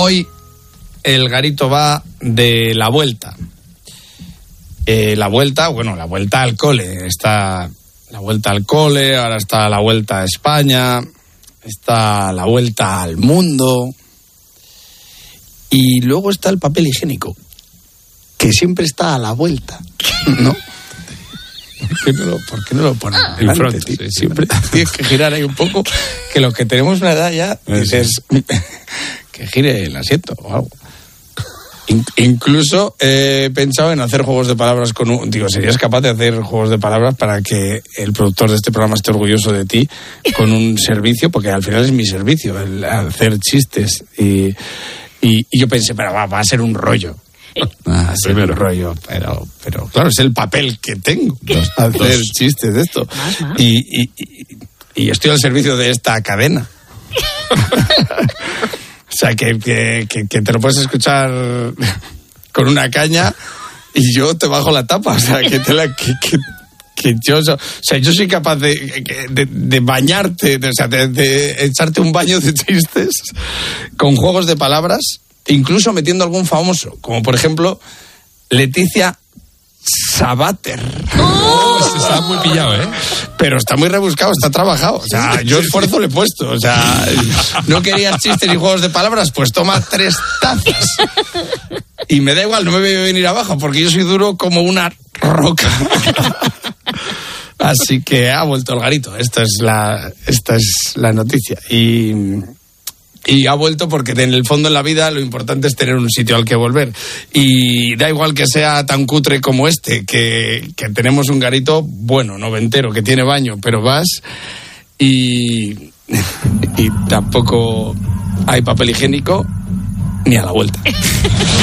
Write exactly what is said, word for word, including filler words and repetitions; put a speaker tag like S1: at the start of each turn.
S1: Hoy el garito va de la vuelta. Eh, la vuelta, bueno, la vuelta al cole. Está la vuelta al cole, ahora está la vuelta a España, está la vuelta al mundo. Y luego está el papel higiénico, que siempre está a la vuelta, ¿no? ¿Por qué no lo, por qué no lo ponen
S2: en frente? Sí, sí,
S1: siempre tienes que girar ahí un poco, que los que tenemos una edad ya, dices, que gire el asiento o algo. In- incluso he pensado en hacer juegos de palabras con un... Digo, ¿serías capaz de hacer juegos de palabras para que el productor de este programa esté orgulloso de ti con un servicio? Porque al final es mi servicio, el hacer chistes. Y, y, y yo pensé, pero va, va a ser un rollo. Va a ser un rollo, pero, pero claro, es el papel que tengo, hacer chistes de esto.
S3: Más, más.
S1: Y, y, y, y estoy al servicio de esta cadena. O sea, que, que, que, que te lo puedes escuchar con una caña y yo te bajo la tapa. O sea, que, te la, que, que, que yo, o sea, yo soy capaz de, de, de bañarte, de, o sea, de, de echarte un baño de chistes con juegos de palabras, incluso metiendo algún famoso, como por ejemplo Leticia Sabater.
S2: Oh, se está muy pillado, ¿eh?
S1: Pero está muy rebuscado, está trabajado. O sea, yo esfuerzo le he puesto. O sea, no querías chistes ni juegos de palabras, pues toma tres tazas. Y me da igual, no me voy a venir abajo, porque yo soy duro como una roca. Así que ha vuelto el garito. Esta es la, esta es la noticia. Y... Y ha vuelto porque en el fondo en la vida lo importante es tener un sitio al que volver. Y da igual que sea tan cutre como este, que, que tenemos un garito bueno, noventero, que tiene baño, pero vas y, y tampoco hay papel higiénico ni a la vuelta.